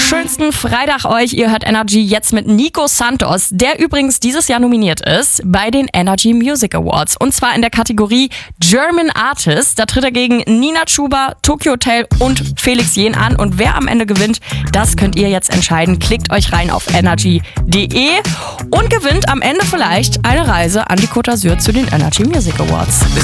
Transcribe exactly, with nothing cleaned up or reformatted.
schönsten Freitag euch. Ihr hört Energy jetzt mit Nico Santos, der übrigens dieses Jahr nominiert ist bei den Energy Music Awards. Und zwar in der Kategorie German Artist. Da tritt er gegen Nina Chuba, Tokyo Hotel und Felix Jähn an. Und wer am Ende gewinnt, das könnt ihr jetzt entscheiden. Klickt euch rein auf energy punkt de und gewinnt am Ende vielleicht eine Reise an die Côte d'Azur zu den Energy Music Awards.